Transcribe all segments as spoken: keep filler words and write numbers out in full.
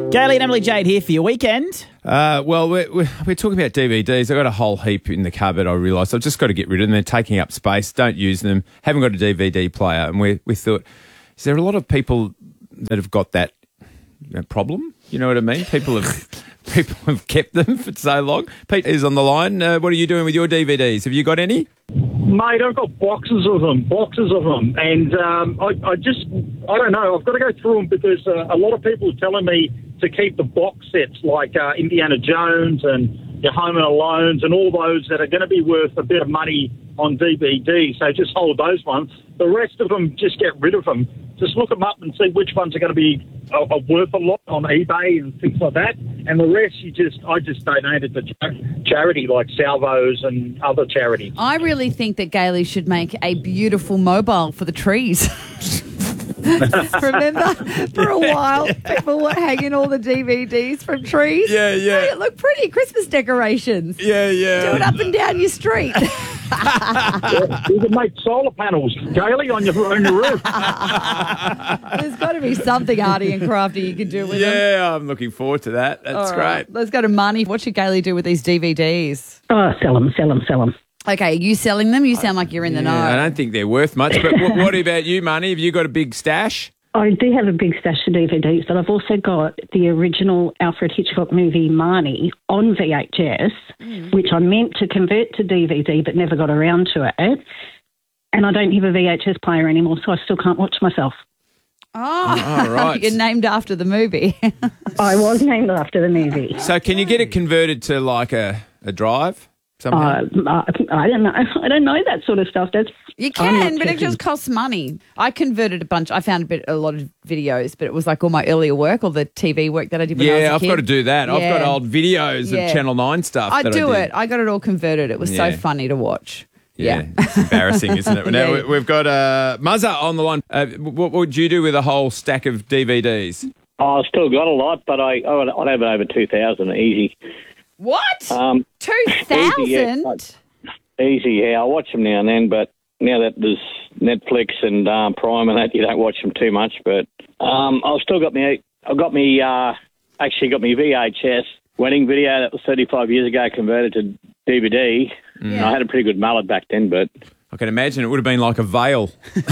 Gailey and Emily Jade here for your weekend. Uh, well, we're, we're, we're talking about D V Ds. I've got a whole heap in the cupboard, I realised. I've just got to get rid of them. They're taking up space. Don't use them. Haven't got a D V D player. And we, we thought, is there a lot of people that have got that problem? You know what I mean? People have people have kept them for so long. Pete is on the line. Uh, what are you doing with your D V Ds? Have you got any? Mate, I've got boxes of them, boxes of them. And um, I, I just, I don't know, I've got to go through them because uh, a lot of people are telling me to keep the box sets like uh, Indiana Jones and your Home and Alones and all those that are going to be worth a bit of money on D V D. So just hold those ones. The rest of them, just get rid of them. Just look them up and see which ones are going to be uh, uh, worth a lot on eBay and things like that. And the rest, you just, I just donated to char- charity like Salvos and other charities. I really think that Gailey should make a beautiful mobile for the trees. Remember, for a while, people were hanging all the D V Ds from trees. Yeah, yeah. Hey, it looked pretty. Christmas decorations. Yeah, yeah. Do it up and down your street. Yeah, you can make solar panels, Gailey, on your, on your roof. There's got to be something arty and crafty you can do with them. Yeah, I'm looking forward to that. That's All right, great. let's go to money. What should Gailey do with these D V Ds? Oh, sell them, sell them, sell them. Okay, are you selling them? You sound like you're in the know. Yeah, I don't think they're worth much. But what, what about you, Money? Have you got a big stash? I do have a big stash of D V Ds, but I've also got the original Alfred Hitchcock movie Marnie on V H S, mm. which I meant to convert to D V D but never got around to it. And I don't have a V H S player anymore, so I still can't watch myself. Oh, oh right. You're named after the movie. I was named after the movie. So can you get it converted to like a, a drive? Uh, I, I don't know. I don't know that sort of stuff. That's You can, but it just costs money. I converted a bunch. I found a bit, a lot of videos, but it was like all my earlier work, all the T V work that I did when I was Yeah, a I've kid. got to do that. I've Yeah. got old videos Yeah. of Channel nine stuff. I that do I did. it. I got it all converted. It was Yeah. so funny to watch. Yeah, Yeah. it's embarrassing, isn't it? Now Yeah. we- we've got uh, Muzza on the line. Uh, what would you do with a whole stack of D V Ds? Oh, I've still got a lot, but I, I'd I'd have over two thousand easy. What? Um, Two easy, yeah. thousand? Easy, yeah. I watch them now and then, but now that there's Netflix and um, Prime and that, you don't watch them too much. But um, I've still got me. I've got me. Uh, actually, got me V H S wedding video that was thirty-five years ago converted to D V D. Yeah. And I had a pretty good mullet back then, but I can imagine it would have been like a veil.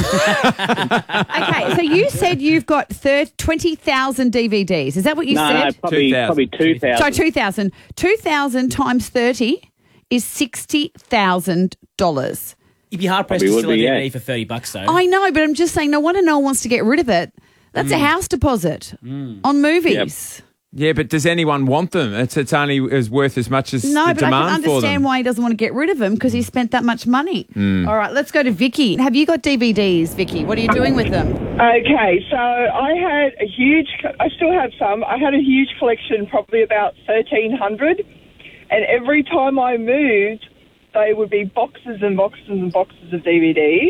Okay, so you said you've got twenty thousand D V Ds. Is that what you no, said? no, probably two thousand. probably two thousand. Sorry, two thousand. two thousand times thirty is sixty thousand dollars. You'd be hard pressed Probably to would sell a be, D V D yeah. for thirty bucks, though. I know, but I'm just saying, no wonder no one wants to get rid of it. That's a house deposit on movies. Yeah, but does anyone want them? It's it's only as worth as much as No, the but I demand can for them. understand why he doesn't want to get rid of them because he spent that much money. All right, let's go to Vicky. Have you got D V Ds, Vicky? What are you doing with them? Okay, so I had a huge, I still have some, I had a huge collection, probably about thirteen hundred, and every time I moved, they would be boxes and boxes and boxes of D V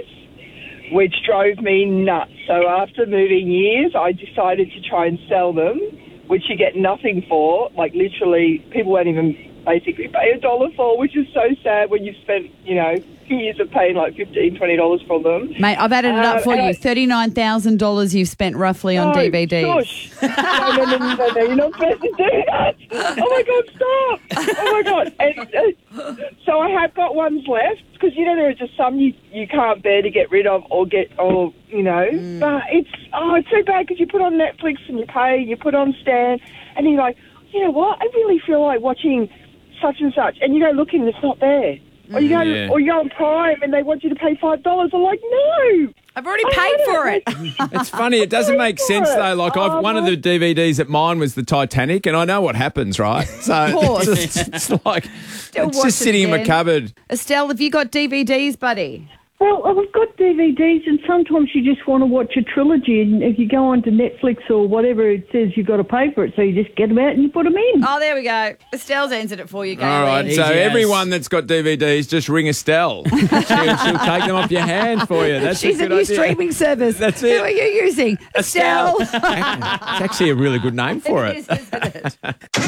Ds, which drove me nuts. So after moving years, I decided to try and sell them, which you get nothing for. Like literally, people won't even basically pay a dollar for, which is so sad when you've spent, you know, years of paying like fifteen dollars, twenty dollars for them. Mate, I've added it up Um, for and you. I- thirty-nine thousand dollars you've spent roughly on No, D V Ds. Shush. No, no, no, no, no, no, you're not supposed to do that. Oh, my God, stop. Oh, my God. And, uh, so I have got ones left because, you know, there are just some you, you can't bear to get rid of or get, or, you know. Mm. But it's, oh, it's so bad because you put on Netflix and you pay, you put on Stan, and you're like, you know what, I really feel like watching such and such. And you go looking and it's not there. Or you go, Yeah. or you go on Prime and they want you to pay five dollars. I'm like, no. I've already I paid had for it. It's funny. It doesn't make sense though. Like I've, Oh, one of my- the D V Ds at mine was the Titanic, and I know what happens, right? So Of course. it's, just, it's like Still it's watch just it sitting in my again. cupboard. Estelle, have you got D V Ds, buddy? Well, I've got D V Ds, and sometimes you just want to watch a trilogy, and if you go onto Netflix or whatever, it says you've got to pay for it, so you just get them out and you put them in. Oh, there we go. Estelle's answered it for you, Gailey. All right. Easy So as. everyone that's got D V Ds, just ring Estelle. she'll, she'll take them off your hand for you. That's She's a a good new idea. streaming service. That's Who it. are you using? Estelle. It's actually a really good name for it. It is, isn't it?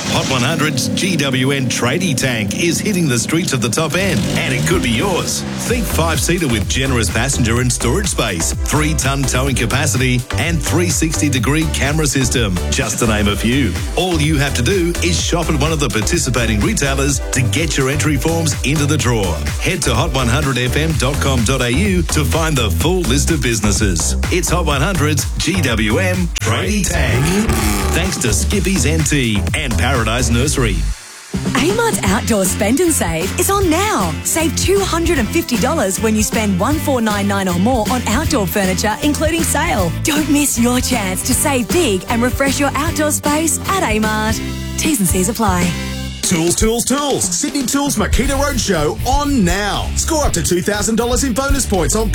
Hot one hundred's G W N Tradie Tank is hitting the streets of the top end, and it could be yours. Think five-seater with generous passenger and storage space, three-ton towing capacity, and three sixty degree camera system, just to name a few. All you have to do is shop at one of the participating retailers to get your entry forms into the draw. Head to hot one hundred f m dot com dot a u to find the full list of businesses. It's Hot one hundred's G W M Tradie Tank. Thanks to Skippy's N T and Paradise Nursery. Amart's Outdoor Spend and Save is on now. Save two hundred fifty dollars when you spend one thousand four hundred ninety-nine dollars or more on outdoor furniture, including sale. Don't miss your chance to save big and refresh your outdoor space at Amart. T's and C's apply. Tools, Tools, Tools. Sydney Tools Makita Roadshow on now. Score up to two thousand dollars in bonus points on